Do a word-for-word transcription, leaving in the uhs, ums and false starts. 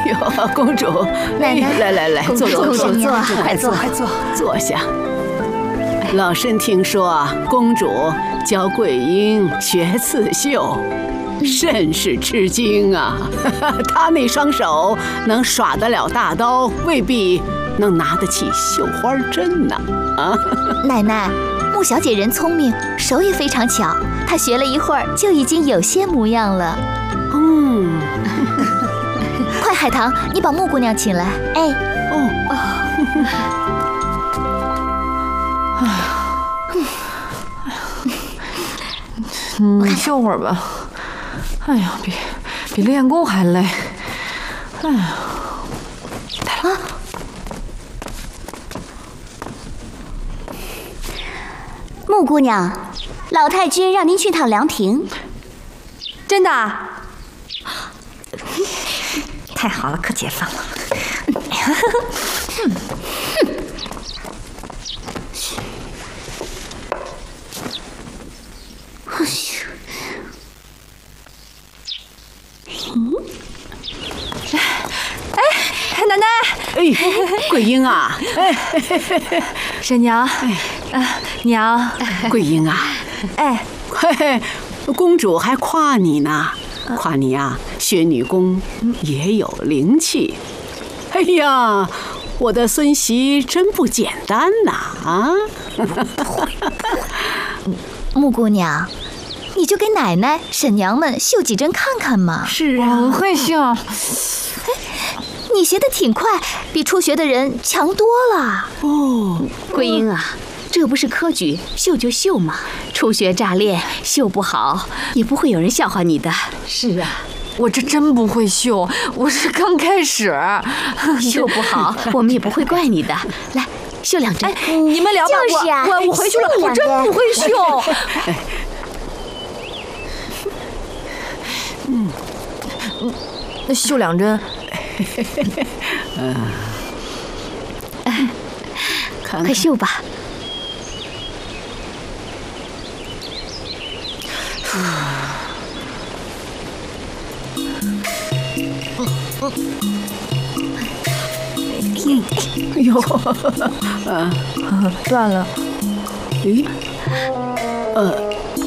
哎呦，公主， 奶奶， 来来来，坐坐坐坐， 快坐快坐，坐下。老身听说公主教桂英学刺绣，甚是吃惊啊！她那双手能耍得了大刀，未必能拿得起绣花针呢。啊， 奶奶，穆小姐人聪明，手也非常巧，她学了一会儿就已经有些模样了。 嗯， 快，海棠，你把穆姑娘请来。哎， 哦哦，哎呀，你绣会儿吧。哎呀，比比练功还累。哎呀，来了。啊， 穆姑娘，老太君让您去趟凉亭。 真的？太好了，可解放了。 哎，奶奶！ 哎，桂英啊！哎， 婶娘，哎，娘， 桂英啊！ 哎， 嘿嘿，公主还夸你呢，夸你啊，学女工也有灵气。哎呀，我的孙媳真不简单呐！啊！ 穆姑娘，你就给奶奶、婶娘们绣几针看看嘛。 是啊， 我会绣。哎， 你学得挺快，比初学的人强多了。 哦， 桂英啊，这不是科举，绣就绣嘛。初学乍练，绣不好也不会有人笑话你的。 是啊， 我这真不会绣，我是刚开始。 绣不好，我们也不会怪你的。来，绣两针。 哎，你们聊吧， 就是啊， 我我回去了，我真不会绣。嗯，那绣两针。 嗯， 哎，快绣吧。 哎呦，啊， 断了。 咦，呃，